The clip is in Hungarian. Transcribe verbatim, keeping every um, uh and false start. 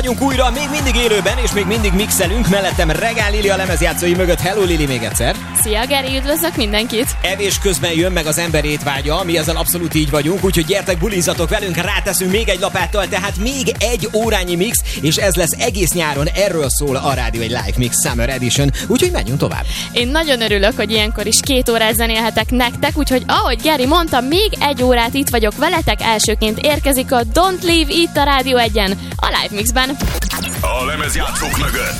Vagyunk újra, még mindig élőben, és még mindig mixelünk. Mellettem Regál Lili a lemezjátszói mögött. Hello Lili, még egyszer. Szia Geri, üdvözlök mindenkit. Evés közben jön meg az ember étvágya, mi ezzel abszolút így vagyunk, úgyhogy gyertek, bulizzatok velünk, ráteszünk még egy lapáttal, tehát még egy órányi mix, és ez lesz egész nyáron, erről szól a rádió, egy Live Mix Summer Edition, úgyhogy menjünk tovább. Én nagyon örülök, hogy ilyenkor is két órát zenélhetek nektek, úgyhogy ahogy Geri mondta, még egy órát itt vagyok veletek, elsőként érkezik a Don't Leave itt a Rádió egyen, a Live Mixben. A lemezjátszók mögött